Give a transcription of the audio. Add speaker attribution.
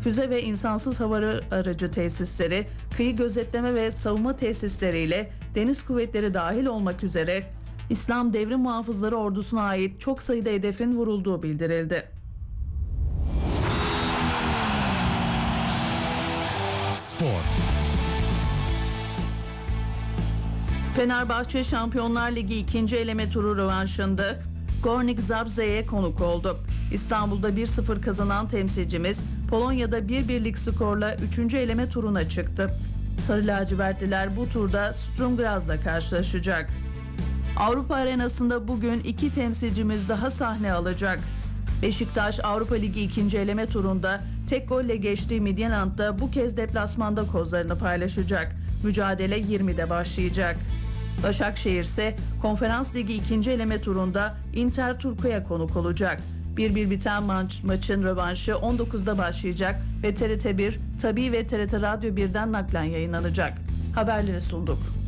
Speaker 1: füze ve insansız hava aracı tesisleri, kıyı gözetleme ve savunma tesisleriyle deniz kuvvetleri dahil olmak üzere İslam Devrim Muhafızları Ordusu'na ait çok sayıda hedefin vurulduğu bildirildi.
Speaker 2: Spor.
Speaker 1: Fenerbahçe Şampiyonlar Ligi 2. eleme turu rövanşında Górnik Zabrze'ye konuk oldu. İstanbul'da 1-0 kazanan temsilcimiz Polonya'da 1-1'lik skorla 3. eleme turuna çıktı. Sarı lacivertliler bu turda Sturm Graz'la karşılaşacak. Avrupa arenasında bugün 2 temsilcimiz daha sahne alacak. Beşiktaş Avrupa Ligi 2. eleme turunda tek golle geçtiği Midtjylland'da bu kez deplasmanda kozlarını paylaşacak. Mücadele 20'de başlayacak. Başakşehir ise Konferans Ligi 2. eleme turunda Inter Turku'ya konuk olacak. 1-1 biten maçın rövanşı 19'da başlayacak ve TRT 1, Tabii ve TRT Radyo 1'den naklen yayınlanacak. Haberleri sunduk.